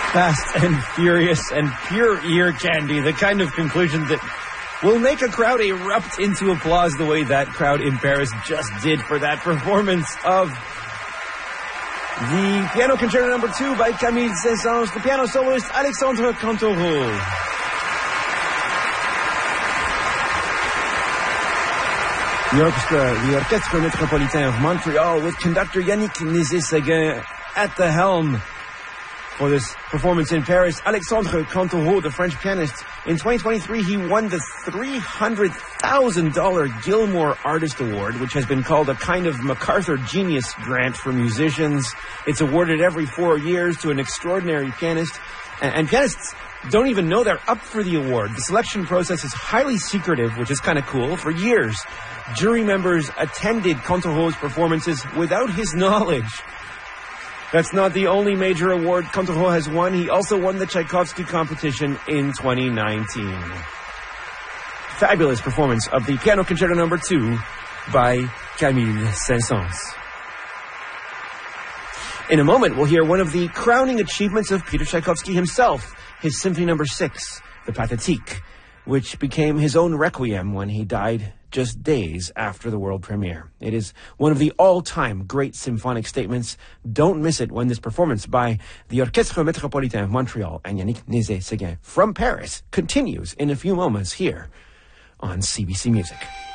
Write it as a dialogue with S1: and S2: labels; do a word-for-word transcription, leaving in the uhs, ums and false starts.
S1: Fast and furious and pure ear candy, the kind of conclusion that will make a crowd erupt into applause the way that crowd in Paris just did for that performance of the Piano Concerto number two by Camille Saint-Saëns, the piano soloist Alexandre Cantoreau. The orchestra, the Orchestre Métropolitain of Montreal, with conductor Yannick Nézet-Séguin at the helm. For this performance in Paris, Alexandre Cantoreau, the French pianist, in twenty twenty-three he won the three hundred thousand dollars Gilmore Artist Award, which has been called a kind of MacArthur Genius Grant for musicians. It's awarded every four years to an extraordinary pianist, and, and pianists don't even know they're up for the award. The selection process is highly secretive, which is kind of cool. For years, jury members attended Cantoreau's performances without his knowledge. That's not the only major award Cantoreau has won. He also won the Tchaikovsky competition in twenty nineteen. Fabulous performance of the Piano Concerto number two by Camille Saint-Saëns. In a moment, we'll hear one of the crowning achievements of Peter Tchaikovsky himself, his Symphony number six, the Pathétique, which became his own requiem when he died just days after the world premiere. It is one of the all-time great symphonic statements. Don't miss it when this performance by the Orchestre Métropolitain of Montreal and Yannick Nézet-Séguin from Paris continues in a few moments here on C B C Music.